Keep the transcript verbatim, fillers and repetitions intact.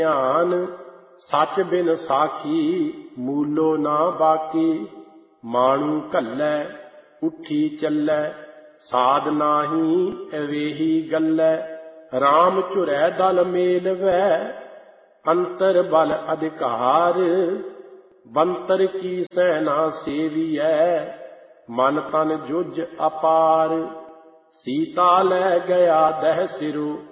ਧਿਆਨ ਸੱਚ ਬਿਨ ਸਾਖੀ ਮੂਲੋ ਨਾ ਬਾਕੀ। ਮਾਣੂ ਘੱਲੈ ਉੱਠੀ ਚੱਲੈ ਸਾਧ ਨਾਹੀ ਅਵੇਹੀ ਗੱਲੈ। ਰਾਮ ਝੁਰੈ ਦਲ ਮੇਲਵੈ ਅੰਤਰ ਬਲ ਅਧਿਕਾਰ। ਬੰਤਰ ਕੀ ਸੈਨਾ ਸੇਵੀਐ ਮਨ ਤਨ ਜੁਝ ਅਪਾਰ। ਸੀਤਾ ਲੈ ਗਿਆ ਦਹਿ ਸਿਰੁ